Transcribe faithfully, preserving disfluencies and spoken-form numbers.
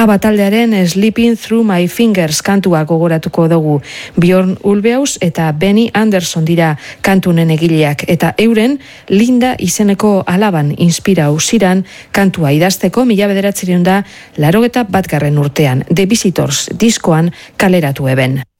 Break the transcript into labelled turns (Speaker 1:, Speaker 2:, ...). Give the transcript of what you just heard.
Speaker 1: ABBA taldearen Sleeping Through My Fingers kantua gogoratuko dugu. Bjorn Ulvaeus eta Benny Anderson dira kantunen egileak, eta euren Linda izeneko alaban inspirau ziran kantua idazteko mila bederatziehun eta laurogeita batgarren urtean The Visitors diskoan kaleratu eben.